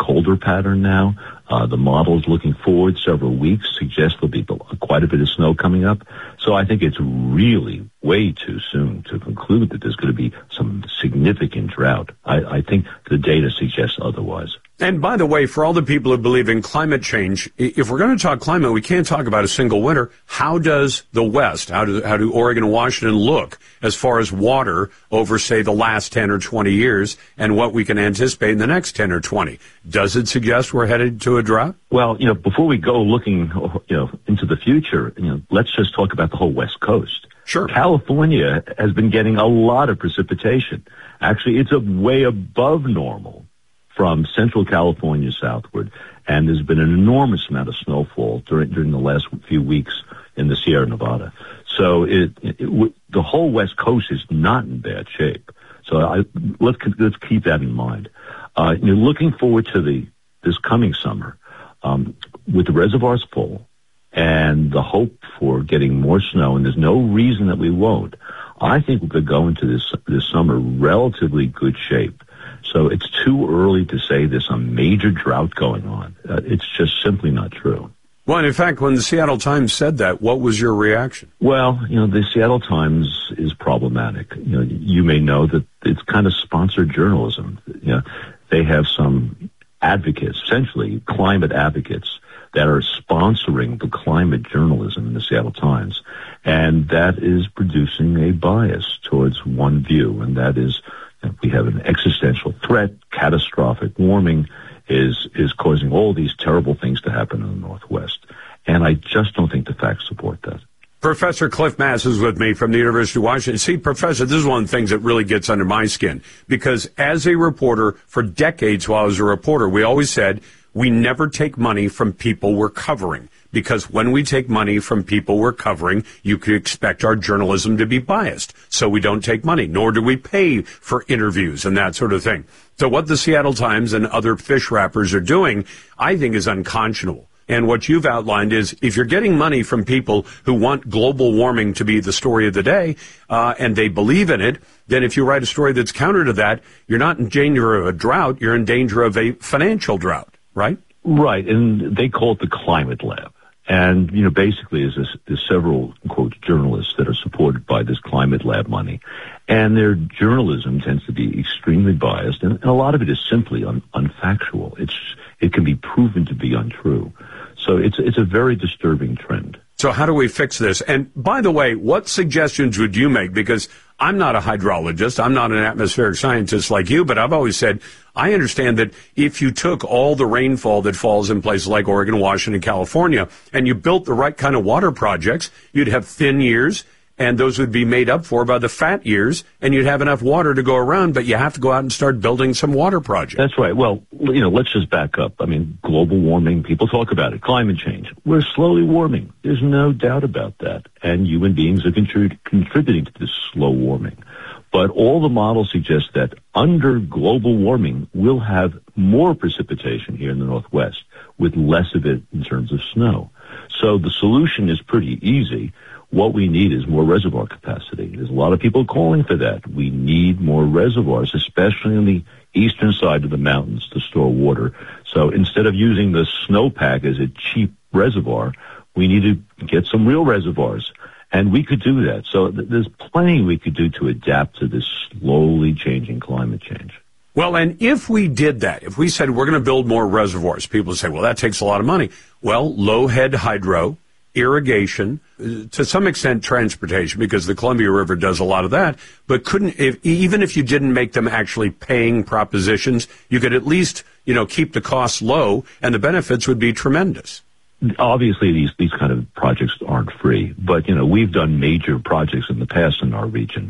colder pattern now. The models looking forward several weeks suggest there'll be quite a bit of snow coming up. So I think it's really way too soon to conclude that there's going to be some significant drought. I think the data suggests otherwise. And by the way, for all the people who believe in climate change, if we're going to talk climate, we can't talk about a single winter. How does the West, how do Oregon and Washington look as far as water over, say, the last 10 or 20 years and what we can anticipate in the next 10 or 20? Does it suggest we're headed to a drought? Well, before we go looking, into the future, let's just talk about the whole West Coast. Sure. California has been getting a lot of precipitation. Actually, it's way above normal from central California southward, and there's been an enormous amount of snowfall during the last few weeks in the Sierra Nevada. So the whole West Coast is not in bad shape. So let's keep that in mind. Looking forward to this coming summer, with the reservoirs full and the hope for getting more snow, and there's no reason that we won't. I think we could go into this summer relatively good shape. So it's too early to say there's some major drought going on. It's just simply not true. Well, and in fact, when the Seattle Times said that, what was your reaction? Well, the Seattle Times is problematic. You may know that it's kind of sponsored journalism. They have some advocates, essentially climate advocates, that are sponsoring the climate journalism in the Seattle Times. And that is producing a bias towards one view, and that is we have an existential threat. Catastrophic warming is causing all these terrible things to happen in the Northwest. And I just don't think the facts support that. Professor Cliff Mass is with me from the University of Washington. See, Professor, this is one of the things that really gets under my skin, because as a reporter, for decades while I was a reporter, we always said we never take money from people we're covering, because when we take money from people we're covering, you could expect our journalism to be biased. So we don't take money, nor do we pay for interviews and that sort of thing. So what the Seattle Times and other fish wrappers are doing, I think, is unconscionable. And what you've outlined is if you're getting money from people who want global warming to be the story of the day, and they believe in it, then if you write a story that's counter to that, you're not in danger of a drought, you're in danger of a financial drought, right? Right, and they call it the Climate Lab. And, basically there's several, quote, journalists that are supported by this Climate Lab money. And their journalism tends to be extremely biased, and a lot of it is simply unfactual. It can be proven to be untrue. So it's a very disturbing trend. So how do we fix this? And by the way, what suggestions would you make? Because I'm not a hydrologist. I'm not an atmospheric scientist like you, but I've always said I understand that if you took all the rainfall that falls in places like Oregon, Washington, California, and you built the right kind of water projects, you'd have thin years, and those would be made up for by the fat years, and you'd have enough water to go around, but you have to go out and start building some water projects. That's right. Well, let's just back up. Global warming, people talk about it. Climate change. We're slowly warming. There's no doubt about that. And human beings are contributing to this slow warming. But all the models suggest that under global warming, we'll have more precipitation here in the Northwest with less of it in terms of snow. So the solution is pretty easy. What we need is more reservoir capacity. There's a lot of people calling for that. We need more reservoirs, especially on the eastern side of the mountains, to store water. So instead of using the snowpack as a cheap reservoir, we need to get some real reservoirs. And we could do that. So there's plenty we could do to adapt to this slowly changing climate change. Well, and if we did that, if we said we're going to build more reservoirs, people say, well, that takes a lot of money. Well, low head hydro, irrigation, to some extent transportation, because the Columbia River does a lot of that, but even if you didn't make them actually paying propositions, you could at least, keep the costs low, and the benefits would be tremendous. Obviously, these kind of projects aren't free, but, we've done major projects in the past in our region,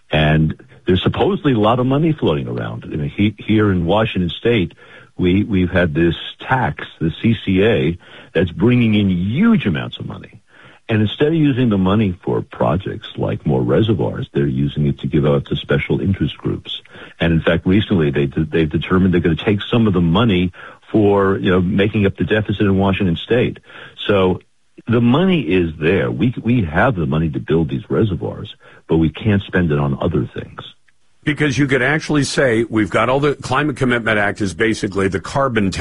and there's supposedly a lot of money floating around. Here in Washington State, we've had this tax, the CCA, that's bringing in huge amounts of money. And instead of using the money for projects like more reservoirs, they're using it to give out to special interest groups. And in fact, recently they've determined they're going to take some of the money for, making up the deficit in Washington State. So the money is there. We have the money to build these reservoirs, but we can't spend it on other things. Because you could actually say we've got all the Climate Commitment Act is basically the carbon tax.